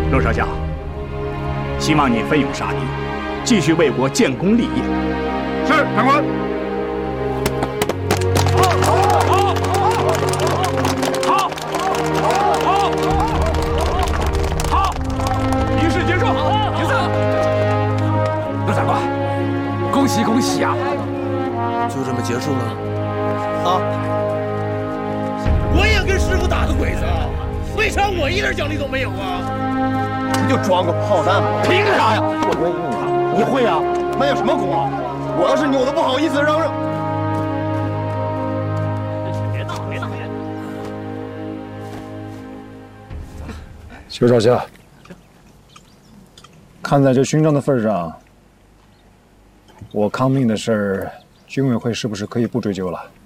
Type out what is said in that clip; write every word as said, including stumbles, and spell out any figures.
陆少校，希望你奋勇杀敌，继续为国建功立业。 是，长官。好，好，好，好，好，好，仪式结束，停赛。陆长官，恭喜恭喜啊！ 就这么结束了？ 啊！我也跟师傅打的鬼子，为啥我一点奖励都没有啊？ 不就装个炮弹吗？ 凭啥呀？ 我愿意用它，你会啊？那有什么功啊？我要是你，我都不好意思嚷嚷。 别闹，别闹！ 邱少校，看在这勋章的份上，我抗命的事儿，军委会是不是可以不追究了？